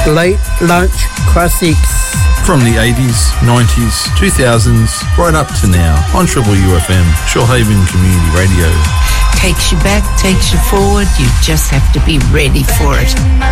Late Lunch Classics. From the 80s, 90s, 2000s, right up to now on Triple UFM, Shoalhaven Community Radio. Takes you back, takes you forward, you just have to be ready for it.